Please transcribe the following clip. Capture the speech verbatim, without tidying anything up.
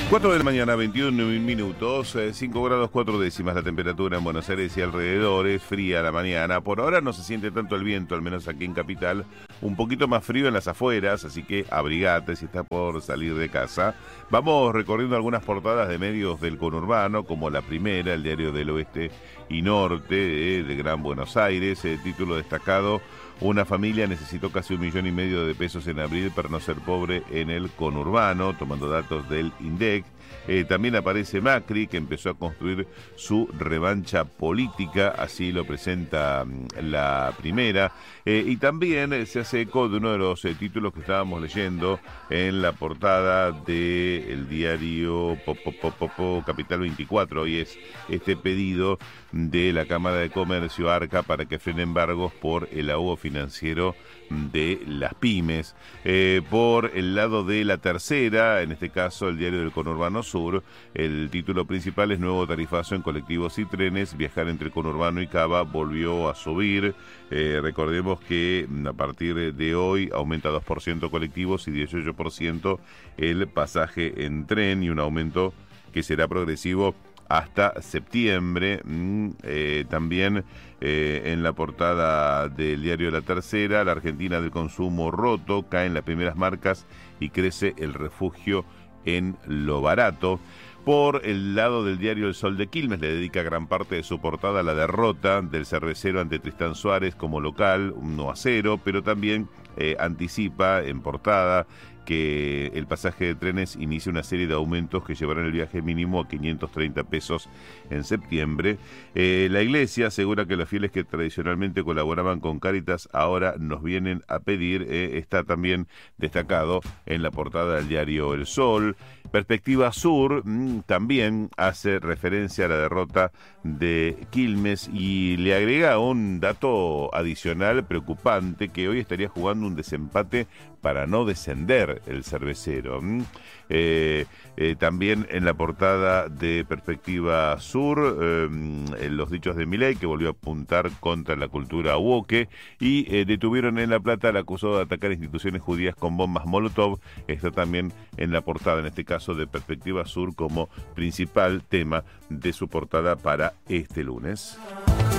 cuatro de la mañana, veintiuno minutos, cinco grados cuatro décimas la temperatura en Buenos Aires y alrededores, fría la mañana. Por ahora no se siente tanto el viento, al menos aquí en Capital, un poquito más frío en las afueras, así que abrigate si estás por salir de casa. Vamos recorriendo algunas portadas de medios del conurbano, como La Primera, el diario del Oeste y Norte eh, de Gran Buenos Aires, eh, título destacado: una familia necesitó casi un millón y medio de pesos en abril para no ser pobre en el conurbano, tomando datos del INDEC. Eh, también aparece Macri, que empezó a construir su revancha política, así lo presenta La Primera. Eh, y también eh, se hace eco de uno de los eh, títulos que estábamos leyendo en la portada del diario po, po, po, po, po, Capital veinticuatro. Hoy es este pedido de la Cámara de Comercio Arca para que frene embargos por el ahogo financiero de las pymes. Eh, por el lado de La Tercera, en este caso el diario del conurbano sur, el título principal es: nuevo tarifazo en colectivos y trenes, viajar entre conurbano y Cava volvió a subir. Eh, recordemos que a partir de hoy aumenta dos por ciento colectivos y dieciocho por ciento el pasaje en tren, y un aumento que será progresivo hasta septiembre. Mm, eh, también eh, en la portada del diario La Tercera, la Argentina del consumo roto, caen las primeras marcas y crece el refugio en lo barato. Por el lado del diario El Sol de Quilmes, le dedica gran parte de su portada a la derrota del Cervecero ante Tristán Suárez como local, uno a cero, pero también eh, anticipa en portada que el pasaje de trenes inicia una serie de aumentos que llevarán el viaje mínimo a quinientos treinta pesos en septiembre. Eh, la Iglesia asegura que los fieles que tradicionalmente colaboraban con Cáritas ahora nos vienen a pedir. Eh, está también destacado en la portada del diario El Sol. Perspectiva Sur mmm, también hace referencia a la derrota de Quilmes y le agrega un dato adicional preocupante: que hoy estaría jugando un desempate para no descender el Cervecero. Eh, eh, también en la portada de Perspectiva Sur, eh, en los dichos de Milei, que volvió a apuntar contra la cultura woke, y eh, detuvieron en La Plata al acusado de atacar instituciones judías con bombas Molotov. Está también en la portada, en este caso de Perspectiva Sur, como principal tema de su portada para este lunes.